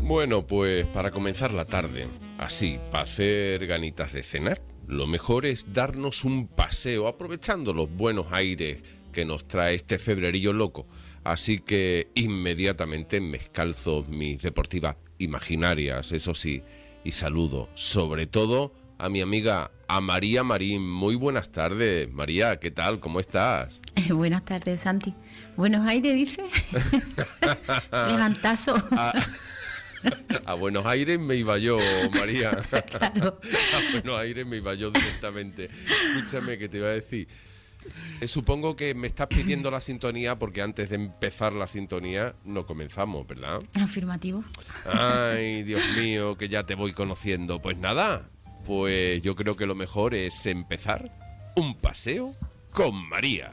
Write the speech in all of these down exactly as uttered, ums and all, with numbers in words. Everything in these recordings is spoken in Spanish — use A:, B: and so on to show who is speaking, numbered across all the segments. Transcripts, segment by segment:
A: Bueno, pues para comenzar la tarde, así, para hacer ganitas de cenar, lo mejor es darnos un paseo aprovechando los buenos aires que nos trae este febrerillo loco. Así que inmediatamente me calzo mis deportivas imaginarias, eso sí, y saludo sobre todo a mi amiga, a María Marín. Muy buenas tardes, María, ¿qué tal? ¿Cómo estás?
B: Eh, buenas tardes, Santi. ¿Buenos aires, dice? Levantazo.
A: a, a Buenos Aires me iba yo, María.
B: Claro.
A: A Buenos Aires me iba yo directamente. Escúchame, que te iba a decir. Eh, supongo que me estás pidiendo la sintonía porque antes de empezar la sintonía no comenzamos, ¿verdad?
B: Afirmativo.
A: Ay, Dios mío, que ya te voy conociendo. Pues nada, pues yo creo que lo mejor es empezar un paseo con María.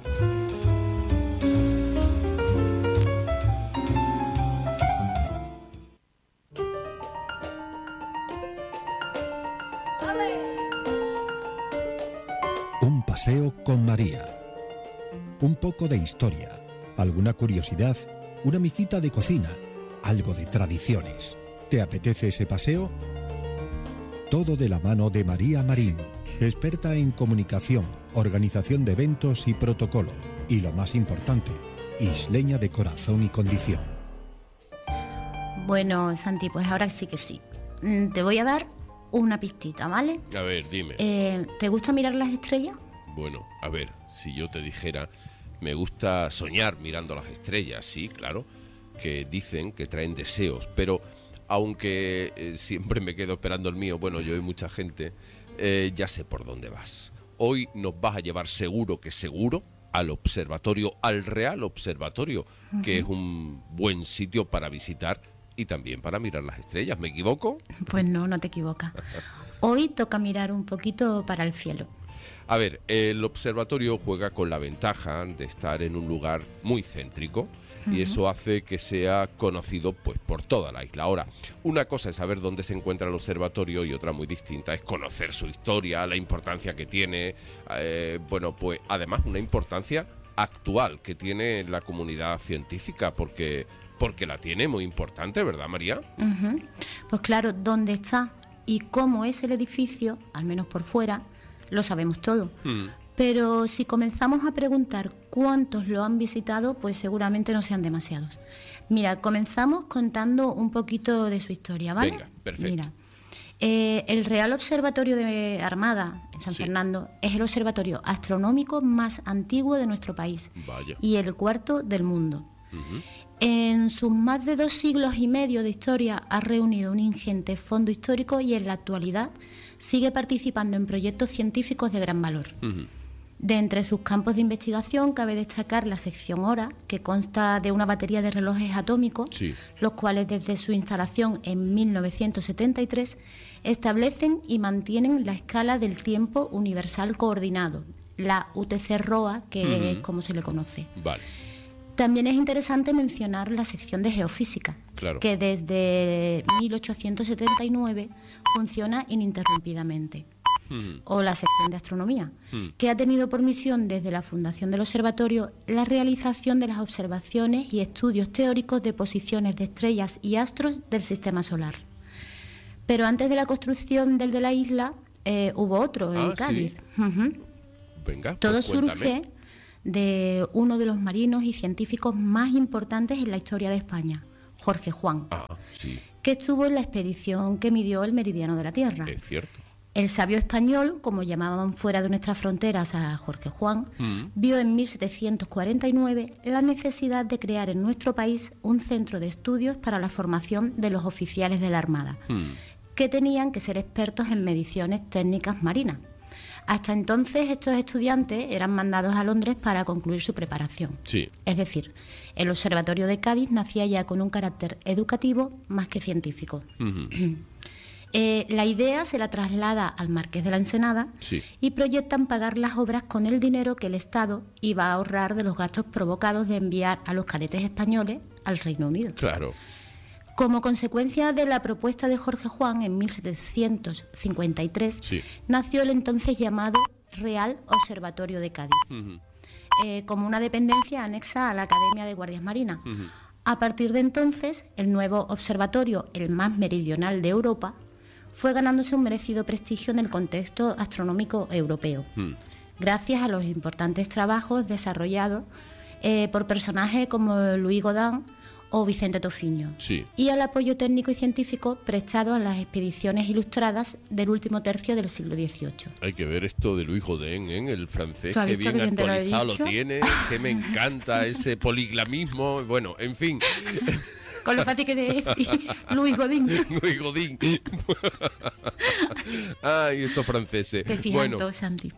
C: Un paseo con María. Un poco de historia, alguna curiosidad, una mijita de cocina, algo de tradiciones. ¿Te apetece ese paseo? Todo de la mano de María Marín, experta en comunicación, organización de eventos y protocolo. Y lo más importante, isleña de corazón y condición.
B: Bueno, Santi, pues ahora sí que sí. Mm, Te voy a dar una pistita, ¿vale?
A: A ver, dime.
B: Eh, ¿Te gusta mirar las estrellas?
A: Bueno, a ver, si yo te dijera, me gusta soñar mirando las estrellas, sí, claro, que dicen que traen deseos, pero aunque eh, siempre me quedo esperando el mío, bueno, yo y mucha gente, eh, ya sé por dónde vas. Hoy nos vas a llevar seguro que seguro al observatorio, al Real Observatorio, uh-huh. que es un buen sitio para visitar y también para mirar las estrellas. ¿Me equivoco?
B: Pues no, no te equivocas. Hoy toca mirar un poquito para el cielo.
A: A ver, el observatorio juega con la ventaja de estar en un lugar muy céntrico uh-huh. y eso hace que sea conocido pues por toda la isla. Ahora, una cosa es saber dónde se encuentra el observatorio y otra muy distinta es conocer su historia, la importancia que tiene, eh, bueno, pues además una importancia actual que tiene la comunidad científica, porque, porque la tiene muy importante, ¿verdad, María?
B: Uh-huh. Pues claro, dónde está y cómo es el edificio, al menos por fuera, lo sabemos todo. Mm. Pero si comenzamos a preguntar cuántos lo han visitado, pues seguramente no sean demasiados. Mira, comenzamos contando un poquito de su historia, ¿vale?
A: Venga, perfecto.
B: Mira, eh, el Real Observatorio de Armada en San sí. Fernando es el observatorio astronómico más antiguo de nuestro país.
A: Vaya.
B: Y el cuarto del mundo.
A: Uh-huh.
B: En sus más de dos siglos y medio de historia ha reunido un ingente fondo histórico y en la actualidad sigue participando en proyectos científicos de gran valor. Uh-huh. De entre sus campos de investigación cabe destacar la sección Hora, que consta de una batería de relojes atómicos,
A: sí.
B: los cuales desde su instalación en mil novecientos setenta y tres establecen y mantienen la escala del tiempo universal coordinado, la U T C R O A, que uh-huh. es como se le conoce.
A: Vale.
B: También es interesante mencionar la sección de geofísica,
A: claro.
B: que desde mil ochocientos setenta y nueve funciona ininterrumpidamente. Mm. O la sección de astronomía, mm. que ha tenido por misión desde la fundación del observatorio la realización de las observaciones y estudios teóricos de posiciones de estrellas y astros del sistema solar. Pero antes de la construcción del de la isla eh, hubo otro en
A: ah,
B: Cádiz.
A: ¿sí?
B: Uh-huh.
A: Venga,
B: Todo
A: pues
B: surge de uno de los marinos y científicos más importantes en la historia de España, Jorge Juan,
A: ah, sí.
B: que estuvo en la expedición que midió el meridiano de la Tierra.
A: Es cierto.
B: El sabio español, como llamaban fuera de nuestras fronteras a Jorge Juan, mm. vio en mil setecientos cuarenta y nueve la necesidad de crear en nuestro país un centro de estudios para la formación de los oficiales de la Armada, mm. que tenían que ser expertos en mediciones técnicas marinas. Hasta entonces estos estudiantes eran mandados a Londres para concluir su preparación.
A: Sí.
B: Es decir, el Observatorio de Cádiz nacía ya con un carácter educativo más que científico. Uh-huh. eh, la idea se la traslada al Marqués de la Ensenada
A: sí.
B: y proyectan pagar las obras con el dinero que el Estado iba a ahorrar de los gastos provocados de enviar a los cadetes españoles al Reino Unido.
A: Claro.
B: Como consecuencia de la propuesta de Jorge Juan, en mil setecientos cincuenta y tres,
A: sí.
B: nació el entonces llamado Real Observatorio de Cádiz, uh-huh. eh, como una dependencia anexa a la Academia de Guardias Marinas. Uh-huh. A partir de entonces, el nuevo observatorio, el más meridional de Europa, fue ganándose un merecido prestigio en el contexto astronómico europeo, mm. gracias a los importantes trabajos desarrollados eh, por personajes como Louis Gaudin o Vicente Tofiño,
A: sí.
B: y al apoyo técnico y científico prestado a las expediciones ilustradas del último tercio del siglo dieciocho.
A: Hay que ver esto de Louis Gaudin, ¿eh? El francés, que bien, bien actualizado lo, lo tiene, que me encanta ese poliglamismo, bueno, en fin...
B: Con lo fácil que es decir Louis Gaudin.
A: Louis Gaudin. Ay, estos franceses.
B: Te fijas bueno. todo, Santi.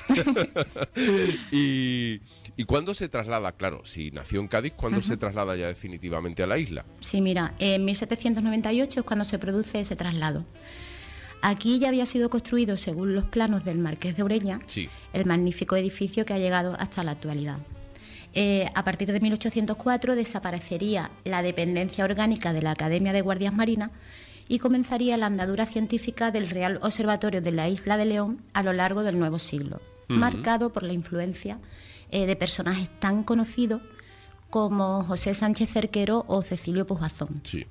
A: y, ¿Y cuándo se traslada? Claro, si nació en Cádiz, ¿cuándo uh-huh. se traslada ya definitivamente a la isla?
B: Sí, mira, en mil setecientos noventa y ocho es cuando se produce ese traslado. Aquí ya había sido construido, según los planos del Marqués de Ureña,
A: sí.
B: el magnífico edificio que ha llegado hasta la actualidad. Eh, a partir de mil ochocientos cuatro desaparecería la dependencia orgánica de la Academia de Guardias Marinas y comenzaría la andadura científica del Real Observatorio de la Isla de León a lo largo del nuevo siglo, uh-huh. marcado por la influencia eh, de personajes tan conocidos como José Sánchez Cerquero o Cecilio Pujazón.
A: Sí.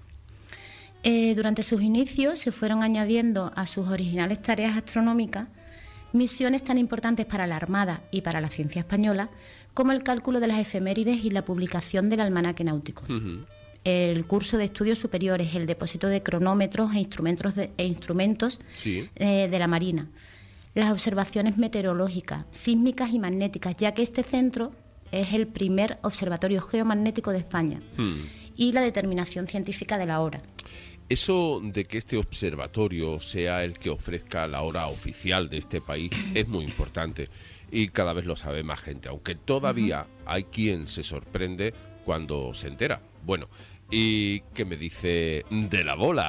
B: Eh, durante sus inicios se fueron añadiendo a sus originales tareas astronómicas misiones tan importantes para la Armada y para la ciencia española como el cálculo de las efemérides y la publicación del almanaque náutico, uh-huh. el curso de estudios superiores, el depósito de cronómetros e instrumentos de, e instrumentos
A: sí.
B: eh, de la Marina, las observaciones meteorológicas, sísmicas y magnéticas, ya que este centro es el primer observatorio geomagnético de España, uh-huh. y la determinación científica de la hora.
A: Eso de que este observatorio sea el que ofrezca la hora oficial de este país es muy importante y cada vez lo sabe más gente, aunque todavía uh-huh. hay quien se sorprende cuando se entera. Bueno, ¿y qué me dice de la bola?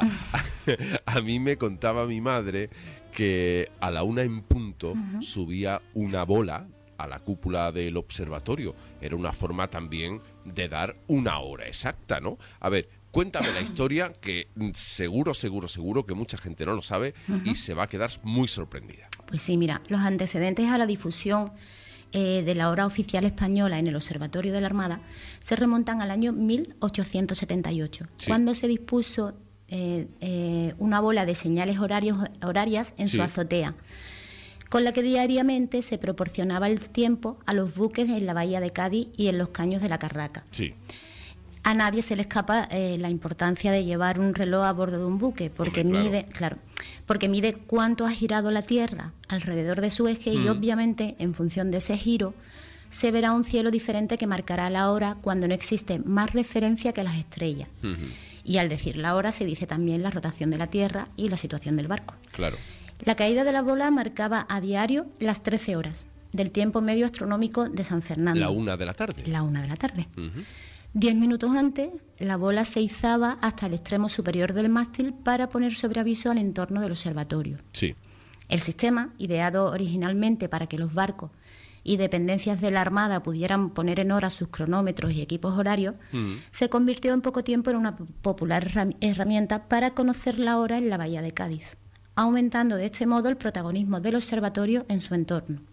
A: A mí me contaba mi madre que a la una en punto uh-huh. subía una bola a la cúpula del observatorio. Era una forma también de dar una hora exacta, ¿no? A ver, cuéntame la historia, que seguro, seguro, seguro que mucha gente no lo sabe uh-huh. y se va a quedar muy sorprendida.
B: Pues sí, mira, los antecedentes a la difusión eh, de la hora oficial española en el Observatorio de la Armada se remontan al año mil ochocientos setenta y ocho, sí. cuando se dispuso eh, eh, una bola de señales horarios, horarias en sí. su azotea, con la que diariamente se proporcionaba el tiempo a los buques en la bahía de Cádiz y en los caños de la Carraca.
A: Sí.
B: A nadie se le escapa eh, la importancia de llevar un reloj a bordo de un buque, porque
A: Hombre, claro.
B: mide, claro, porque mide cuánto ha girado la Tierra alrededor de su eje mm. y obviamente en función de ese giro se verá un cielo diferente que marcará la hora cuando no existe más referencia que las estrellas. Mm-hmm. Y al decir la hora se dice también la rotación de la Tierra y la situación del barco.
A: Claro.
B: La caída de la bola marcaba a diario las trece horas del tiempo medio astronómico de San Fernando.
A: La una de la tarde.
B: La una de la tarde.
A: Mm-hmm.
B: Diez minutos antes, la bola se izaba hasta el extremo superior del mástil para poner sobre aviso al entorno del observatorio.
A: Sí.
B: El sistema, ideado originalmente para que los barcos y dependencias de la Armada pudieran poner en hora sus cronómetros y equipos horarios, mm. se convirtió en poco tiempo en una popular herramienta para conocer la hora en la bahía de Cádiz, aumentando de este modo el protagonismo del observatorio en su entorno.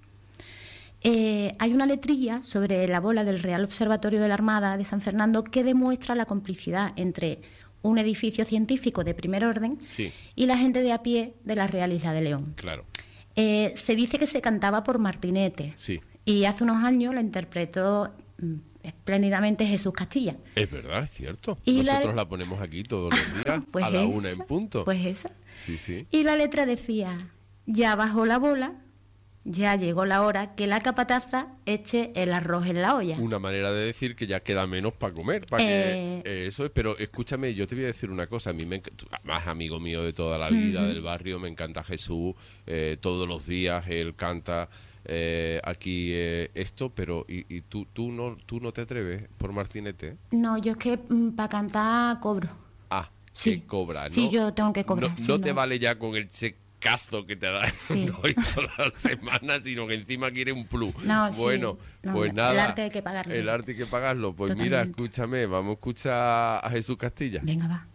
B: Eh, hay una letrilla sobre la bola del Real Observatorio de la Armada de San Fernando que demuestra la complicidad entre un edificio científico de primer orden
A: sí.
B: y la gente de a pie de la Real Isla de León.
A: Claro.
B: Eh, se dice que se cantaba por Martinete
A: sí.
B: y hace unos años la interpretó mm, espléndidamente Jesús Castilla.
A: Es verdad, es cierto.
B: Y
A: Nosotros la...
B: la...
A: la ponemos aquí todos los días
B: pues
A: a la
B: esa,
A: una en punto.
B: Pues esa.
A: Sí, sí.
B: Y la letra decía, ya bajó la bola, ya llegó la hora que la capataza eche el arroz en la olla.
A: Una manera de decir que ya queda menos para comer, para
B: eh...
A: que eh, eso es. Pero escúchame, yo te voy a decir una cosa. A mí me más amigo mío de toda la vida, uh-huh. del barrio, me encanta Jesús. Eh, todos los días él canta eh, aquí eh, esto, pero y, y tú tú no tú no te atreves por Martinete.
B: No, yo es que mm, para cantar cobro.
A: Ah,
B: sí,
A: que cobra, ¿no?
B: Sí, yo tengo que cobrar.
A: No,
B: sí,
A: no
B: no
A: te vale ya con el cheque cazo que te da
B: sí.
A: no todas las semanas, sino que encima quiere un plus.
B: No,
A: bueno,
B: sí. no,
A: pues nada.
B: El arte hay que pagarlo.
A: El arte hay que pagarlo. Pues
B: Totalmente.
A: Mira, escúchame, vamos a escuchar a Jesús Castilla.
B: Venga, va.